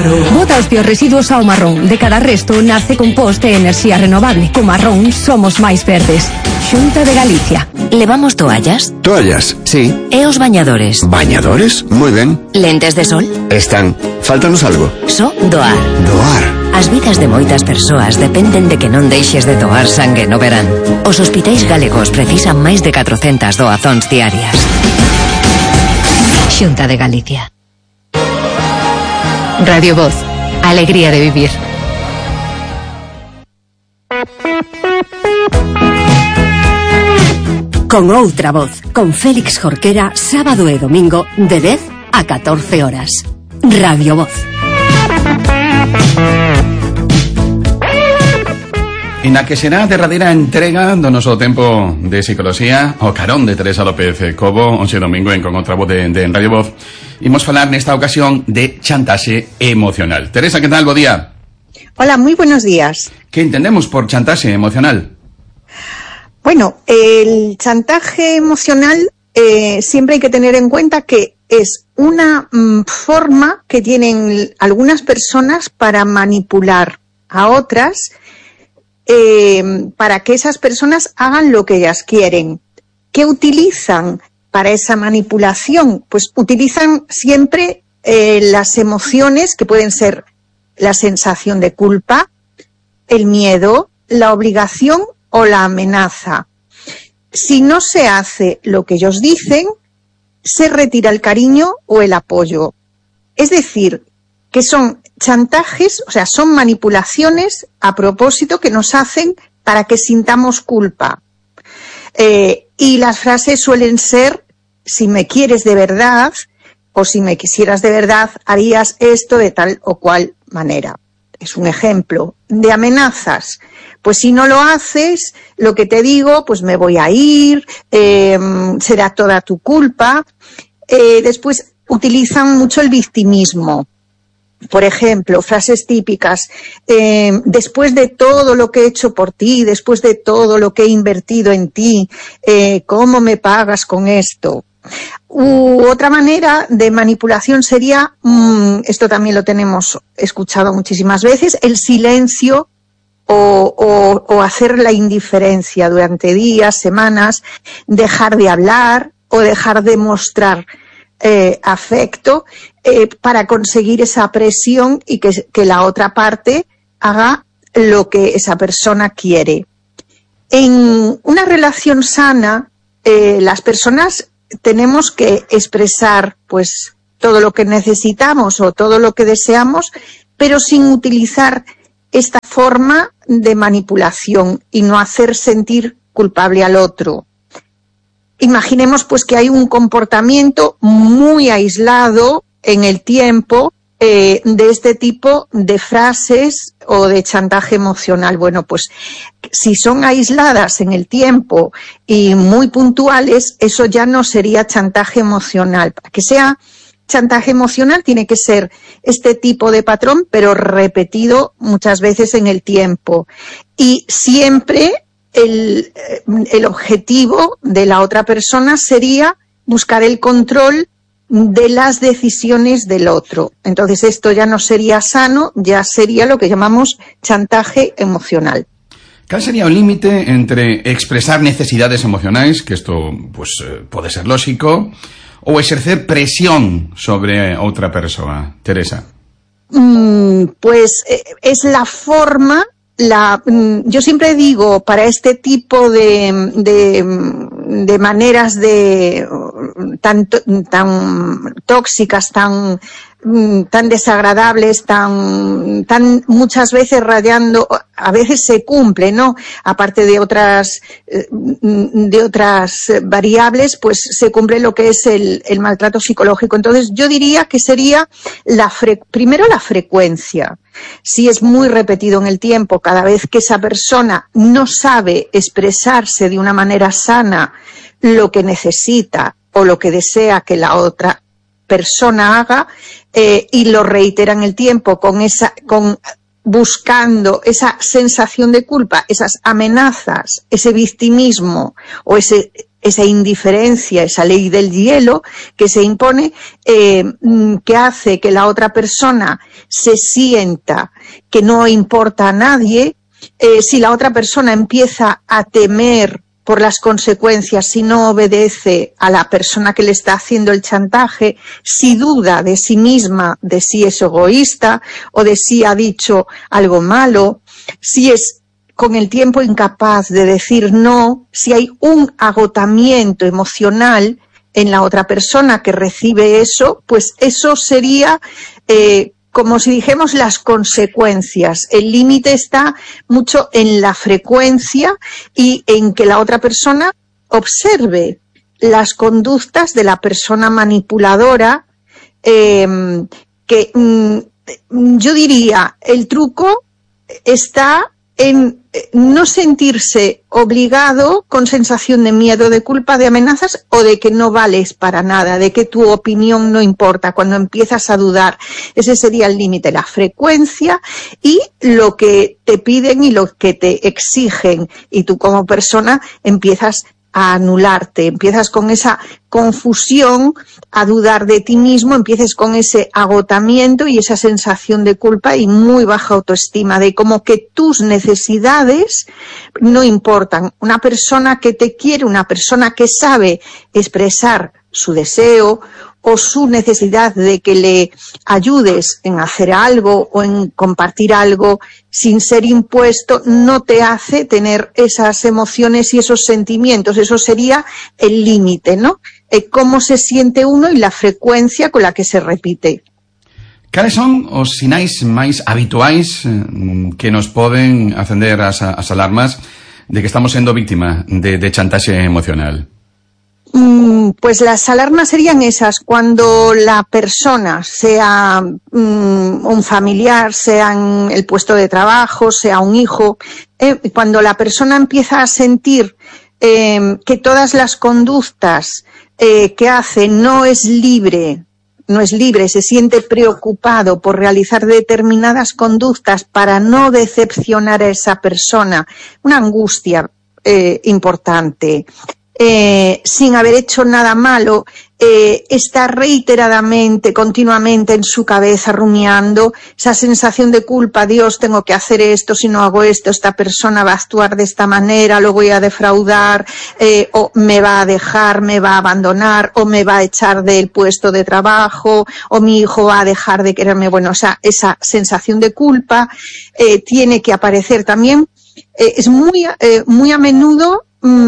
Bota os peores residuos ao marrón. De cada resto nace compost e enerxía renovable. Co marrón somos máis verdes. Xunta de Galicia. ¿Levamos toallas? Toallas, sí. E os bañadores? ¿Bañadores? Muy ben. Lentes de sol? Están. Fáltanos algo. Só doar. Doar. As vidas de moitas persoas dependen de que non deixes de doar sangue no verán. Os hospitais galegos precisan máis de 400 doazóns diarias. Xunta de Galicia. Radio Voz. Alegría de vivir. Con outra voz, con Félix Jorquera, sábado e domingo de 10 a 14 horas. Radio Voz. E na que será a derradeira entrega do noso tempo de psicología, o carón de Teresa López Cobo, onxe domingo en Con outra voz de Radio Voz, imos falar nesta ocasión de chantaxe emocional. Teresa, que tal? Bo día. Hola, muy buenos días. Que entendemos por chantaxe emocional? Bueno, el chantaje emocional siempre hay que tener en cuenta que es una forma que tienen algunas personas para manipular a otras, para que esas personas hagan lo que ellas quieren. ¿Qué utilizan para esa manipulación? Pues utilizan siempre las emociones que pueden ser la sensación de culpa, el miedo, la obligación o la amenaza. Si no se hace lo que ellos dicen, se retira el cariño o el apoyo. Es decir, que son chantajes, o sea, son manipulaciones a propósito que nos hacen para que sintamos culpa. Y las frases suelen ser: si me quieres de verdad, o si me quisieras de verdad, harías esto de tal o cual manera. Es un ejemplo. De amenazas: pues si no lo haces, lo que te digo, pues me voy a ir, será toda tu culpa. Después utilizan mucho el victimismo. Por ejemplo, frases típicas: después de todo lo que he hecho por ti, después de todo lo que he invertido en ti, ¿cómo me pagas con esto? Otra manera de manipulación sería, esto también lo tenemos escuchado muchísimas veces, el silencio o hacer la indiferencia durante días, semanas, dejar de hablar o dejar de mostrar afecto para conseguir esa presión y que la otra parte haga lo que esa persona quiere. En una relación sana, las personas tenemos que expresar pues todo lo que necesitamos o todo lo que deseamos, pero sin utilizar esta forma de manipulación y no hacer sentir culpable al otro. Imaginemos pues que hay un comportamiento muy aislado en el tiempo de este tipo de frases o de chantaje emocional. Bueno, pues si son aisladas en el tiempo y muy puntuales, eso ya no sería chantaje emocional. Para que sea chantaje emocional tiene que ser este tipo de patrón, pero repetido muchas veces en el tiempo. Y siempre el objetivo de la otra persona sería buscar el control de las decisiones del otro. Entonces esto ya no sería sano, ya sería lo que llamamos chantaje emocional. ¿Cal sería o límite entre expresar necesidades emocionais, que isto pues, pode ser lógico, ou exercer presión sobre outra persoa? Teresa. Pues es la forma, yo siempre digo, para este tipo de maneras tan tóxicas, tan desagradables, tan muchas veces rayando, a veces se cumple, ¿no? Aparte de otras variables, pues se cumple lo que es el maltrato psicológico. Entonces yo diría que sería primero la frecuencia. Si es muy repetido en el tiempo, cada vez que esa persona no sabe expresarse de una manera sana lo que necesita o lo que desea que la otra persona haga, y lo reitera en el tiempo buscando esa sensación de culpa, esas amenazas, ese victimismo o ese esa indiferencia, esa ley del hielo que se impone, que hace que la otra persona se sienta que no importa a nadie. Si la otra persona empieza a temer por las consecuencias si no obedece a la persona que le está haciendo el chantaje, si duda de sí misma, de si es egoísta o de si ha dicho algo malo, si es con el tiempo incapaz de decir no, si hay un agotamiento emocional en la otra persona que recibe eso, pues eso sería como si dijéramos las consecuencias. El límite está mucho en la frecuencia y en que la otra persona observe las conductas de la persona manipuladora, que yo diría, el truco está en no sentirse obligado con sensación de miedo, de culpa, de amenazas o de que no vales para nada, de que tu opinión no importa. Cuando empiezas a dudar, ese sería el límite, la frecuencia y lo que te piden y lo que te exigen, y tú como persona empiezas a anularte, empiezas con esa confusión, a dudar de ti mismo, empieces con ese agotamiento y esa sensación de culpa y muy baja autoestima, de como que tus necesidades no importan. Una persona que te quiere, una persona que sabe expresar su deseo o su necesidad de que le ayudes en hacer algo o en compartir algo sin ser impuesto, no te hace tener esas emociones y esos sentimientos. Eso sería el límite, ¿no? Cómo se siente uno y la frecuencia con la que se repite. Cales son os sinais máis habituais que nos poden acender as alarmas de que estamos sendo víctima de chantaxe emocional? Pues las alarmas serían esas, cuando la persona, sea un familiar, sea en el puesto de trabajo, sea un hijo, cuando la persona empieza a sentir que todas las conductas que hace no es libre, se siente preocupado por realizar determinadas conductas para no decepcionar a esa persona, una angustia importante. Sin haber hecho nada malo, está reiteradamente, continuamente en su cabeza rumiando esa sensación de culpa. Dios, tengo que hacer esto, si no hago esto, esta persona va a actuar de esta manera, lo voy a defraudar, o me va a dejar, me va a abandonar, o me va a echar del puesto de trabajo, o mi hijo va a dejar de quererme. Bueno, o sea, esa sensación de culpa tiene que aparecer también. Es muy a menudo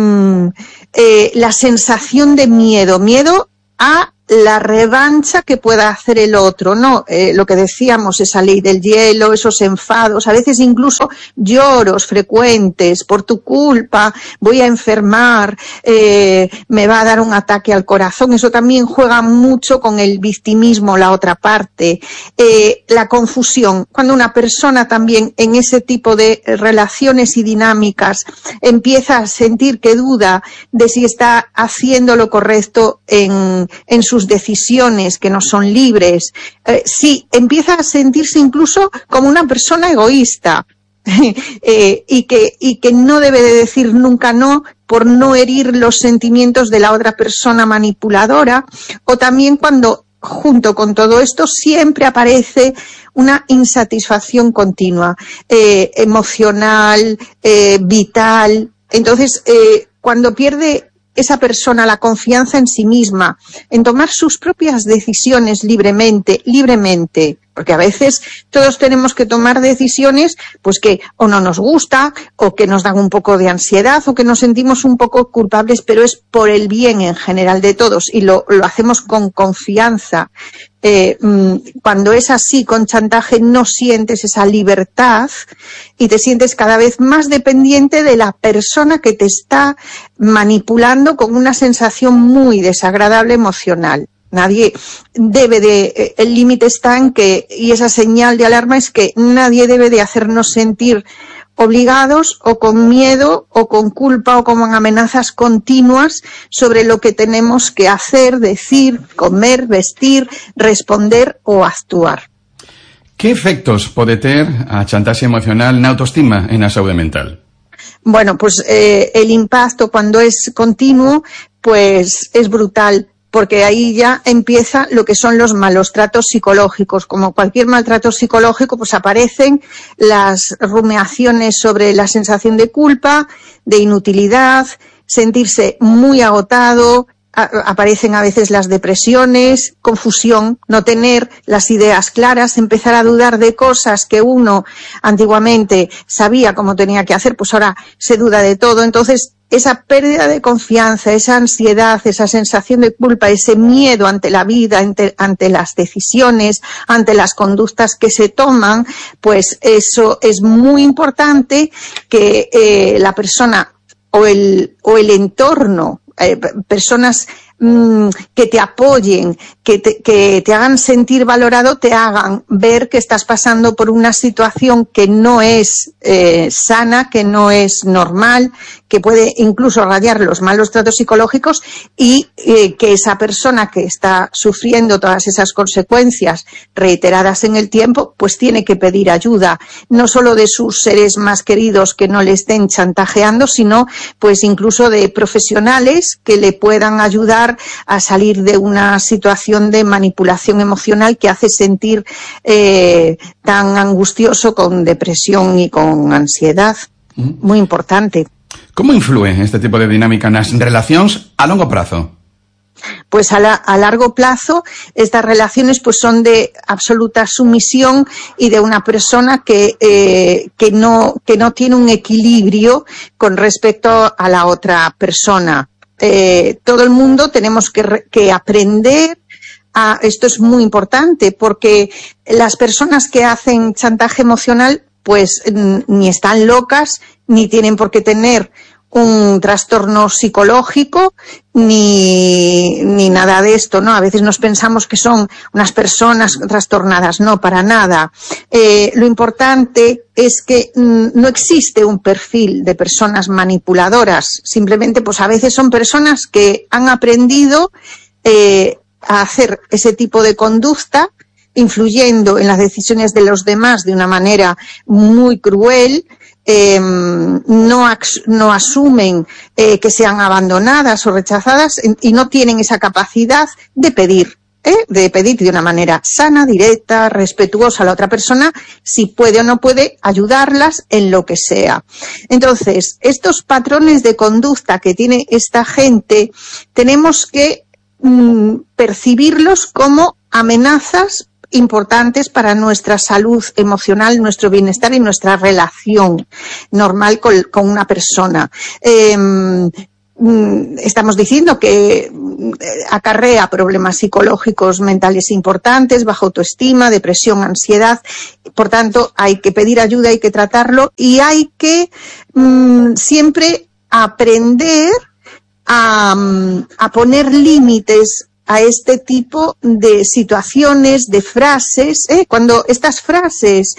la sensación de miedo a la revancha que pueda hacer el otro, ¿no? Lo que decíamos, esa ley del hielo, esos enfados, a veces incluso lloros frecuentes, por tu culpa voy a enfermar, me va a dar un ataque al corazón. Eso también juega mucho con el victimismo, la otra parte. La confusión, cuando una persona también en ese tipo de relaciones y dinámicas empieza a sentir que duda de si está haciendo lo correcto en sus decisiones, que no son libres, sí, empieza a sentirse incluso como una persona egoísta y que no debe de decir nunca no por no herir los sentimientos de la otra persona manipuladora. O también cuando junto con todo esto siempre aparece una insatisfacción continua, emocional, vital. Entonces, cuando pierde esa persona la confianza en sí misma, en tomar sus propias decisiones libremente, porque a veces todos tenemos que tomar decisiones pues que o no nos gusta, o que nos dan un poco de ansiedad, o que nos sentimos un poco culpables, pero es por el bien en general de todos y lo hacemos con confianza. Cuando es así, con chantaje, no sientes esa libertad y te sientes cada vez más dependiente de la persona que te está manipulando, con una sensación muy desagradable emocional. Nadie debe de, el límite está en que, y esa señal de alarma es que nadie debe de hacernos sentir obligados o con miedo o con culpa o con amenazas continuas sobre lo que tenemos que hacer, decir, comer, vestir, responder o actuar. Que efectos pode ter a chantaxe emocional na autoestima e na saúde mental? Bueno, pues el impacto cuando es continuo, pues es brutal, porque ahí ya empieza lo que son los malos tratos psicológicos. Como cualquier maltrato psicológico, pues aparecen las rumiaciones sobre la sensación de culpa, de inutilidad, sentirse muy agotado, aparecen a veces las depresiones, confusión, no tener las ideas claras, empezar a dudar de cosas que uno antiguamente sabía cómo tenía que hacer, pues ahora se duda de todo. Entonces, esa pérdida de confianza, esa ansiedad, esa sensación de culpa, ese miedo ante la vida, ante las decisiones, ante las conductas que se toman, pues eso es muy importante que la persona o el entorno, personas que te apoyen, que te hagan sentir valorado, te hagan ver que estás pasando por una situación que no es sana, que no es normal, que puede incluso rayar los malos tratos psicológicos, y que esa persona que está sufriendo todas esas consecuencias reiteradas en el tiempo, pues tiene que pedir ayuda, no solo de sus seres más queridos que no le estén chantajeando, sino pues incluso de profesionales que le puedan ayudar a salir de una situación de manipulación emocional que hace sentir tan angustioso, con depresión y con ansiedad. Muy importante. ¿Cómo influye este tipo de dinámica nas relacións a longo prazo? Pues a largo plazo estas relaciones pues son de absoluta sumisión y de una persona que no tiene un equilibrio con respecto a la otra persona. Todo el mundo tenemos que aprender a, esto es muy importante, porque las personas que hacen chantaje emocional pues ni están locas, ni tienen por qué tener un trastorno psicológico, ni nada de esto, ¿no? A veces nos pensamos que son unas personas trastornadas, no, para nada. Lo importante es que no existe un perfil de personas manipuladoras, simplemente pues a veces son personas que han aprendido a hacer ese tipo de conducta, influyendo en las decisiones de los demás de una manera muy cruel. No asumen que sean abandonadas o rechazadas y no tienen esa capacidad de pedir de una manera sana, directa, respetuosa a la otra persona, si puede o no puede ayudarlas en lo que sea. Entonces, estos patrones de conducta que tiene esta gente, tenemos que percibirlos como amenazas importantes para nuestra salud emocional, nuestro bienestar y nuestra relación normal con una persona. Estamos diciendo que acarrea problemas psicológicos mentales importantes, baja autoestima, depresión, ansiedad. Por tanto, hay que pedir ayuda, hay que tratarlo y hay que siempre aprender a poner límites a este tipo de situaciones, de frases, cuando estas frases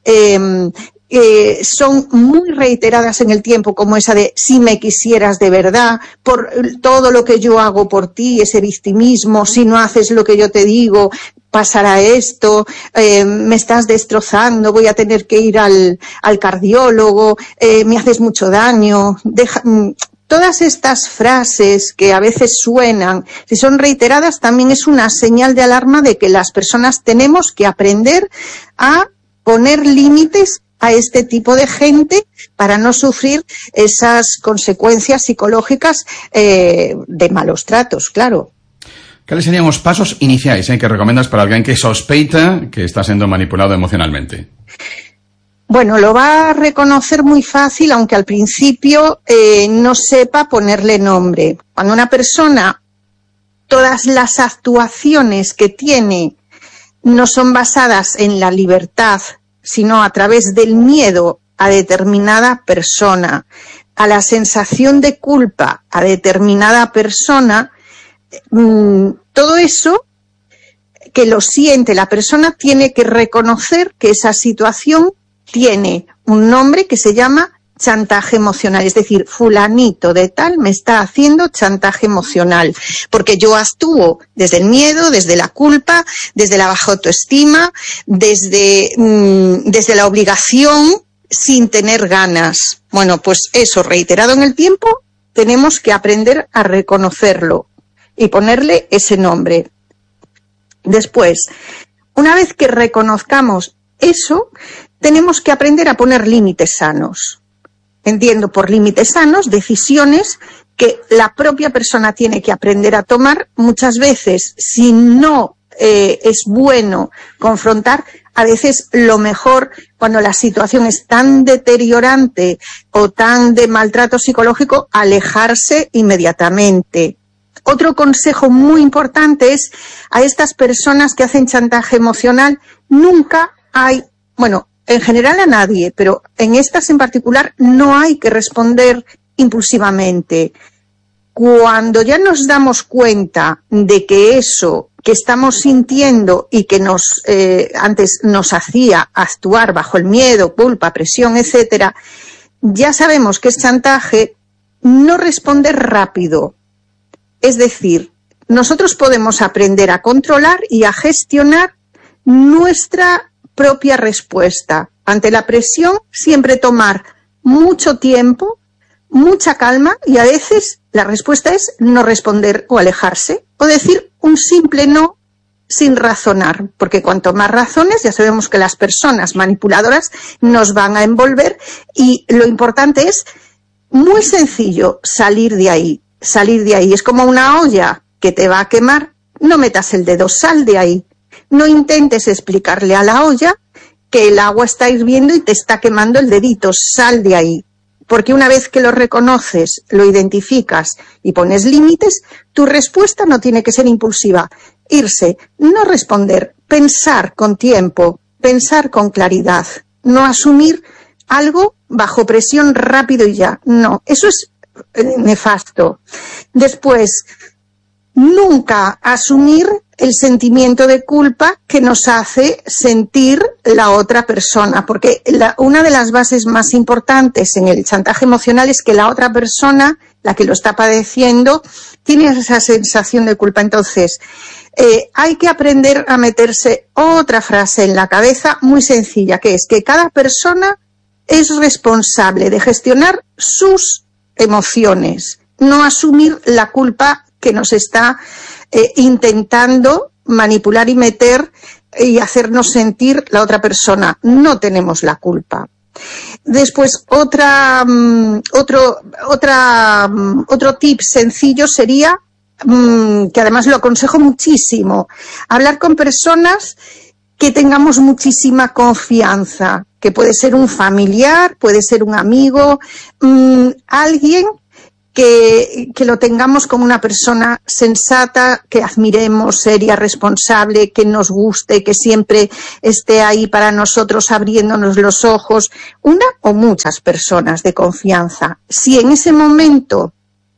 son muy reiteradas en el tiempo, como esa de si me quisieras de verdad, por todo lo que yo hago por ti, ese victimismo, si no haces lo que yo te digo, pasará esto, me estás destrozando, voy a tener que ir al cardiólogo, me haces mucho daño, todas estas frases que a veces suenan, si son reiteradas, también es una señal de alarma de que las personas tenemos que aprender a poner límites a este tipo de gente para no sufrir esas consecuencias psicológicas de malos tratos, claro. ¿Cuáles serían os pasos iniciais que recomendas para alguén que sospeita que está sendo manipulado emocionalmente? Bueno, lo va a reconocer muy fácil, aunque al principio no sepa ponerle nombre. Cuando una persona, todas las actuaciones que tiene no son basadas en la libertad, sino a través del miedo a determinada persona, a la sensación de culpa a determinada persona, todo eso que lo siente la persona tiene que reconocer que esa situación tiene un nombre que se llama chantaje emocional, es decir, fulanito de tal me está haciendo chantaje emocional, porque yo actúo desde el miedo, desde la culpa, desde la baja autoestima, desde la obligación, sin tener ganas. Bueno, pues eso, reiterado en el tiempo, tenemos que aprender a reconocerlo y ponerle ese nombre. Después, una vez que reconozcamos eso, tenemos que aprender a poner límites sanos. Entiendo por límites sanos decisiones que la propia persona tiene que aprender a tomar. Muchas veces, si no es bueno confrontar, a veces lo mejor, cuando la situación es tan deteriorante o tan de maltrato psicológico, alejarse inmediatamente. Otro consejo muy importante es a estas personas que hacen chantaje emocional, nunca hay, bueno, en general a nadie, pero en estas en particular no hay que responder impulsivamente. Cuando ya nos damos cuenta de que eso que estamos sintiendo y que antes nos hacía actuar bajo el miedo, culpa, presión, etcétera, ya sabemos que es chantaje, no responder rápido. Es decir, nosotros podemos aprender a controlar y a gestionar nuestra propia respuesta. Ante la presión, siempre tomar mucho tiempo, mucha calma, y a veces la respuesta es no responder o alejarse, o decir un simple no sin razonar, porque cuanto más razones, ya sabemos que las personas manipuladoras nos van a envolver, y lo importante es, muy sencillo, salir de ahí. Salir de ahí. Es como una olla que te va a quemar, no metas el dedo, sal de ahí. No intentes explicarle a la olla que el agua está hirviendo y te está quemando el dedito, sal de ahí. Porque una vez que lo reconoces, lo identificas y pones límites, tu respuesta no tiene que ser impulsiva. Irse, no responder, pensar con tiempo, pensar con claridad, no asumir algo bajo presión rápido y ya. No, eso es nefasto. Después, nunca asumir el sentimiento de culpa que nos hace sentir la otra persona, porque una de las bases más importantes en el chantaje emocional es que la otra persona, la que lo está padeciendo, tiene esa sensación de culpa. Entonces, hay que aprender a meterse otra frase en la cabeza muy sencilla, que es que cada persona es responsable de gestionar sus emociones, no asumir la culpa que nos está intentando manipular y meter y hacernos sentir la otra persona. No tenemos la culpa. Después, otro tip sencillo sería, que además lo aconsejo muchísimo, hablar con personas que tengamos muchísima confianza, que puede ser un familiar, puede ser un amigo, alguien que lo tengamos como una persona sensata, que admiremos, seria, responsable, que nos guste, que siempre esté ahí para nosotros abriéndonos los ojos, una o muchas personas de confianza. Si en ese momento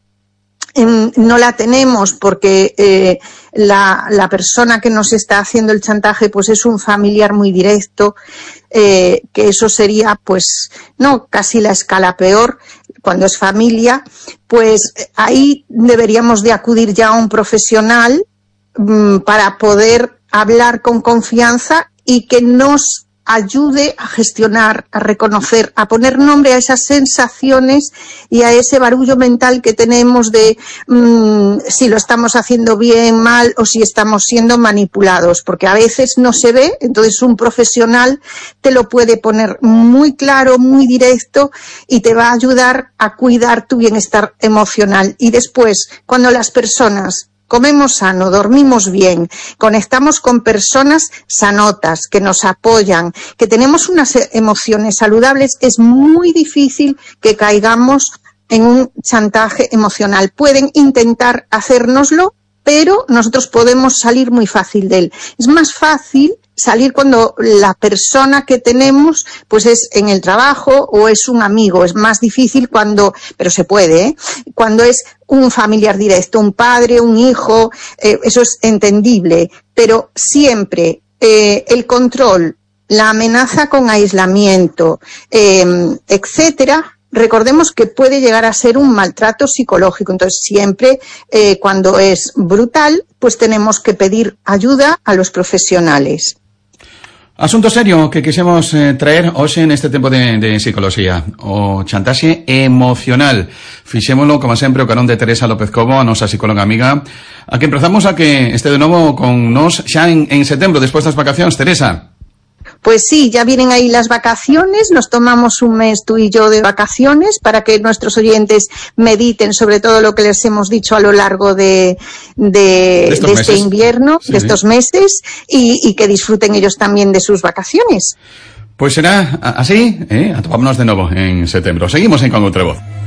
no la tenemos porque la persona que nos está haciendo el chantaje pues es un familiar muy directo, que eso sería pues no casi la escala peor cuando es familia, pues ahí deberíamos de acudir ya a un profesional para poder hablar con confianza y que nos ayude a gestionar, a reconocer, a poner nombre a esas sensaciones y a ese barullo mental que tenemos de si lo estamos haciendo bien, mal o si estamos siendo manipulados, porque a veces no se ve, entonces un profesional te lo puede poner muy claro, muy directo y te va a ayudar a cuidar tu bienestar emocional. Y después, cuando las personas comemos sano, dormimos bien, conectamos con personas sanotas, que nos apoyan, que tenemos unas emociones saludables, es muy difícil que caigamos en un chantaje emocional. Pueden intentar hacérnoslo, pero nosotros podemos salir muy fácil de él. Es más fácil salir cuando la persona que tenemos pues es en el trabajo o es un amigo. Es más difícil cuando, pero se puede, cuando es un familiar directo, un padre, un hijo, eso es entendible. Pero siempre el control, la amenaza con aislamiento, etcétera, recordemos que puede llegar a ser un maltrato psicológico. Entonces siempre cuando es brutal pues tenemos que pedir ayuda a los profesionales. Asunto serio que quixemos traer hoxe neste tempo de psicología, o chantaxe emocional. Fixémolo, como sempre, o carón de Teresa López Cobo, a nosa psicóloga amiga, a que empezamos a que este de novo con nos xa en setembro, despois das vacacións. Teresa. Pues sí, ya vienen ahí las vacaciones, nos tomamos un mes tú y yo de vacaciones para que nuestros oyentes mediten sobre todo lo que les hemos dicho a lo largo de este invierno, sí, de estos meses, y que disfruten ellos también de sus vacaciones. Pues será así, atopámonos de novo en setembro. Seguimos en Con Outra Voz.